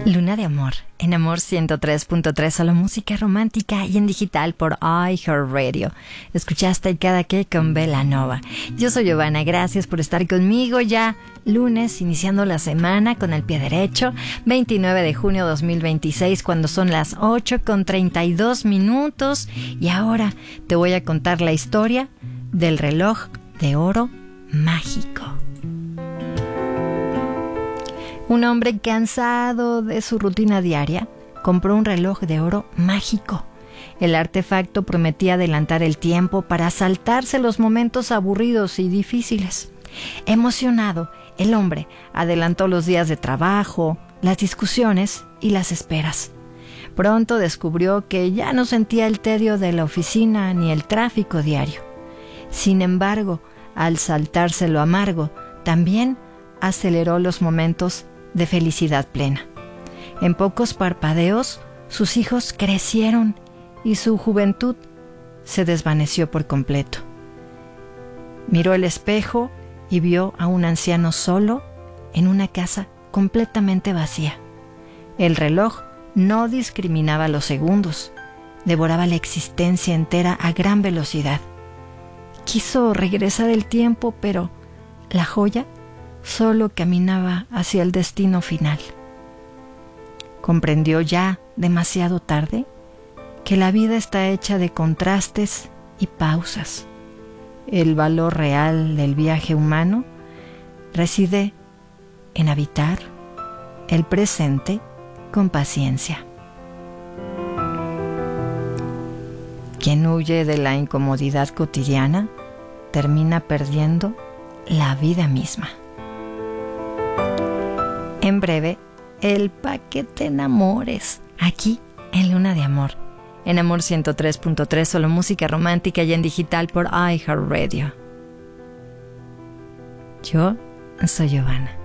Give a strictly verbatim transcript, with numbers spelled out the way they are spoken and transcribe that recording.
Luna de Amor, en Amor ciento tres punto tres, solo música romántica y en digital por iHeartRadio. Escuchaste Cada Que con Belanova. Yo soy Giovanna, gracias por estar conmigo ya lunes, iniciando la semana con el pie derecho, veintinueve de junio de dos mil veintiséis, cuando son las ocho con treinta y dos minutos. Y ahora te voy a contar la historia del reloj de oro mágico. Un hombre cansado de su rutina diaria compró un reloj de oro mágico. El artefacto prometía adelantar el tiempo para saltarse los momentos aburridos y difíciles. Emocionado, el hombre adelantó los días de trabajo, las discusiones y las esperas. Pronto descubrió que ya no sentía el tedio de la oficina ni el tráfico diario. Sin embargo, al saltarse lo amargo, también aceleró los momentos de felicidad plena. En pocos parpadeos, sus hijos crecieron y su juventud se desvaneció por completo. Miró el espejo y vio a un anciano solo en una casa completamente vacía. El reloj no discriminaba los segundos, devoraba la existencia entera a gran velocidad. Quiso regresar el tiempo, pero la joya solo caminaba hacia el destino final. Comprendió ya, demasiado tarde, que la vida está hecha de contrastes y pausas. El valor real del viaje humano reside en habitar el presente con paciencia. Quien huye de la incomodidad cotidiana termina perdiendo la vida misma. En breve, el paquete enamores, aquí en Luna de Amor, en Amor ciento tres punto tres, solo música romántica y en digital por iHeartRadio. Yo soy Giovanna.